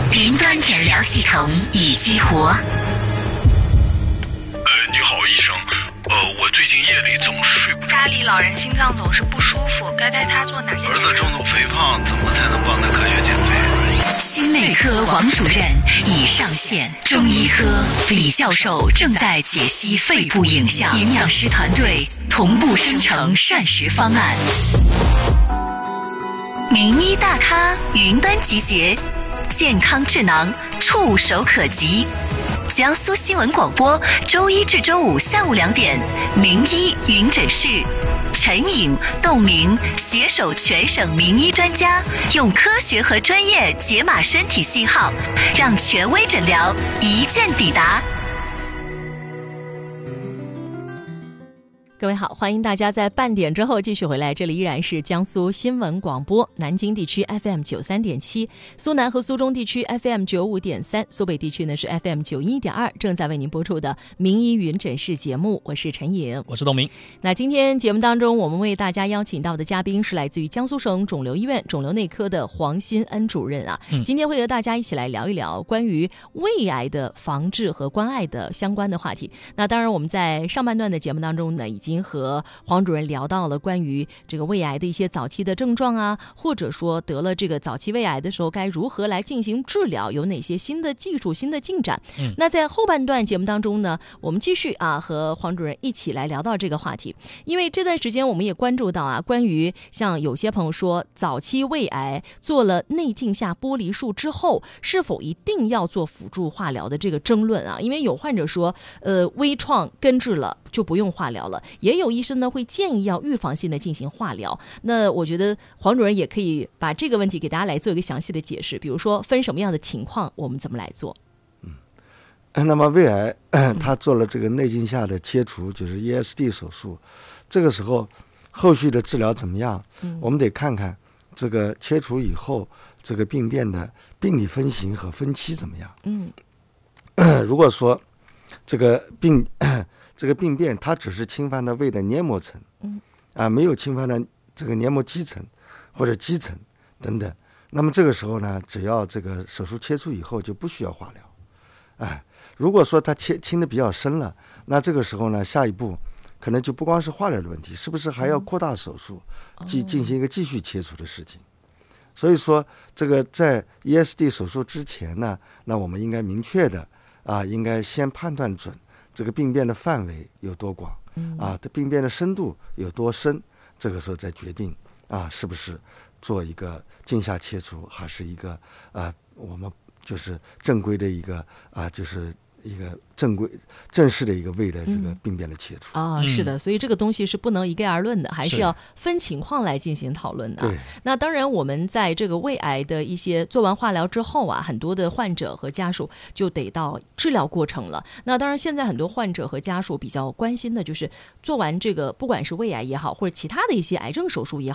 云端诊疗系统已激活。 你好，医生。我最近夜里总是睡不着。 家里老人心脏总是不舒服，该带他做哪些？ 儿子重度肥胖，怎么才能帮他科学减肥？ 心内科王主任已上线，中医科李教授正在解析肺部影像，营养师团队同步生成膳食方案。名医大咖云端集结，健康智囊触手可及。江苏新闻广播，周一至周五下午2点，名医云诊室，陈颖、窦明携手全省名医专家，用科学和专业解码身体信号，让权威诊疗一键抵达。 各位好，欢迎大家在半点之后继续回来，这里依然是江苏新闻广播，南京地区 FM 93.7，苏南和苏中地区 FM 95.3，苏北地区呢是 FM 91.2，正在为您播出的名医云诊室节目，我是陈颖， 我是董明。 那今天节目当中，我们为大家邀请到的嘉宾是来自于江苏省肿瘤医院肿瘤内科的黄新恩主任啊，今天会和大家一起来聊一聊关于胃癌的防治和关爱的相关的话题。那当然我们在上半段的节目当中呢，已经和黄主任聊到了关于这个胃癌的一些早期的症状啊，或者说得了这个早期胃癌的时候该如何来进行治疗，有哪些新的技术新的进展。那在后半段节目当中呢，我们继续和黄主任一起来聊到这个话题。因为这段时间我们也关注到关于像有些朋友说早期胃癌做了内镜下剥离术之后是否一定要做辅助化疗的这个争论因为有患者说微创根治了就不用化疗了，也有医生呢会建议要预防性的进行化疗。那我觉得黄主任也可以把这个问题给大家来做一个详细的解释，比如说分什么样的情况我们怎么来做。 那么胃癌他做了这个内镜下的切除，就是 ESD 手术，这个时候后续的治疗怎么样？我们得看看这个切除以后这个病变的病理分型和分期怎么样。如果说这个病变它只是侵犯了胃的黏膜层，没有侵犯了这个黏膜基层或者基层等等，那么这个时候呢，只要这个手术切除以后就不需要化疗。如果说它侵的比较深了，那这个时候呢，下一步可能就不光是化疗的问题，是不是还要扩大手术，进行一个继续切除的事情。所以说这个在 ESD 手术之前呢，那我们应该明确的应该先判断准这个病变的范围有多广，这病变的深度有多深，这个时候再决定是不是做一个镜下切除，还是一个我们就是正规的一个就是一个正式的一个胃的这个病变的切除。 是的，所以这个东西是不能一概而论的，还是要分情况来进行讨论的。 对， 那当然我们在这个胃癌的一些做完化疗之后很多的患者和家属就得到治疗过程了。那当然现在很多患者和家属比较关心的就是做完这个不管是胃癌也好，或者其他的一些癌症手术也